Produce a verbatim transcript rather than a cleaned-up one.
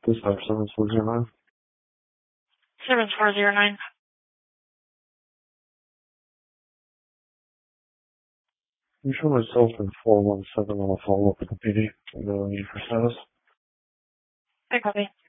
Dispatch seven four zero nine. seven four zero nine. You show myself in four one seven on a follow-up with the P D. No need for status. I copy.